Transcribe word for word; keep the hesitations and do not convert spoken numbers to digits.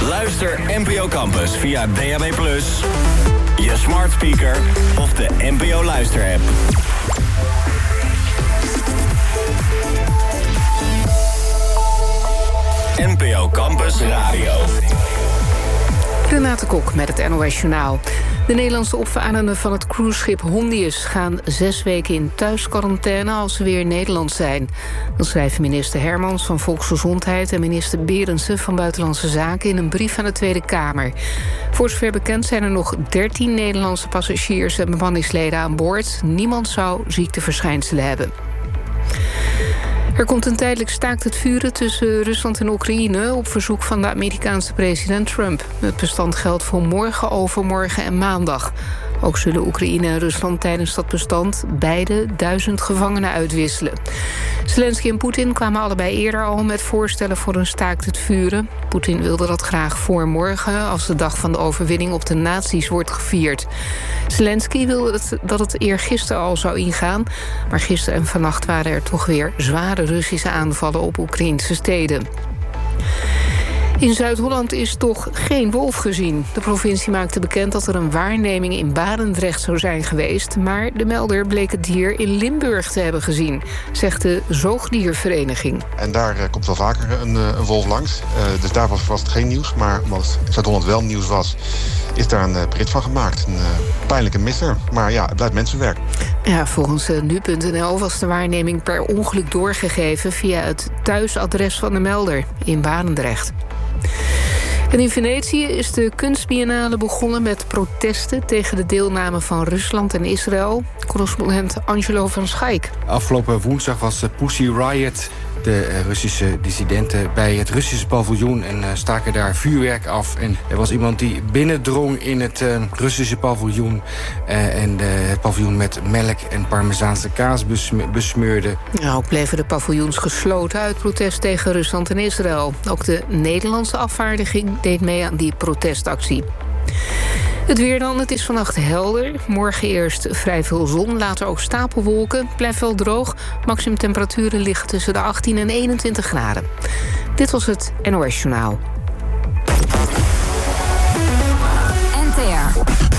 Luister N P O Campus via D A B plus, je smart speaker of de N P O luisterapp. N P O Campus Radio. Renate Kok met het N O S Journaal. De Nederlandse opvarenden van het cruiseschip Hondius gaan zes weken in thuisquarantaine als ze weer in Nederland zijn. Dat schrijven minister Hermans van Volksgezondheid en minister Berendsen van Buitenlandse Zaken in een brief aan de Tweede Kamer. Voor zover bekend zijn er nog dertien Nederlandse passagiers en bemanningsleden aan boord. Niemand zou ziekteverschijnselen hebben. Er komt een tijdelijk staakt het vuren tussen Rusland en Oekraïne op verzoek van de Amerikaanse president Trump. Het bestand geldt voor morgen, overmorgen en maandag. Ook zullen Oekraïne en Rusland tijdens dat bestand beide duizend gevangenen uitwisselen. Zelensky en Poetin kwamen allebei eerder al met voorstellen voor een staakt het vuren. Poetin wilde dat graag voor morgen, als de dag van de overwinning op de nazi's wordt gevierd. Zelensky wilde het, dat het eergisteren al zou ingaan, maar gisteren en vannacht waren er toch weer zware Russische aanvallen op Oekraïnse steden. In Zuid-Holland is toch geen wolf gezien. De provincie maakte bekend dat er een waarneming in Barendrecht zou zijn geweest, maar de melder bleek het dier in Limburg te hebben gezien, zegt de zoogdiervereniging. En daar uh, komt wel vaker een, uh, een wolf langs. Uh, dus daar was vast geen nieuws. Maar omdat Zuid-Holland wel nieuws was, is daar een uh, prit van gemaakt. Een uh, pijnlijke misser. Maar ja, het blijft mensenwerk. Ja, volgens uh, nu punt n l was de waarneming per ongeluk doorgegeven via het thuisadres van de melder in Barendrecht. En in Venetië is de kunstbiennale begonnen met protesten tegen de deelname van Rusland en Israël. Correspondent Angelo van Schaik. Afgelopen woensdag was Pussy Riot, de Russische dissidenten, bij het Russische paviljoen en staken daar vuurwerk af. En er was iemand die binnendrong in het uh, Russische paviljoen uh, en uh, het paviljoen met melk en parmezaanse kaas besmeurde. Ja, ook bleven de paviljoens gesloten uit protest tegen Rusland en Israël. Ook de Nederlandse afvaardiging deed mee aan die protestactie. Het weer dan, het is vannacht helder. Morgen eerst vrij veel zon, later ook stapelwolken. Blijft wel droog. Maximumtemperaturen liggen tussen de achttien en eenentwintig graden. Dit was het N O S Journaal. N T R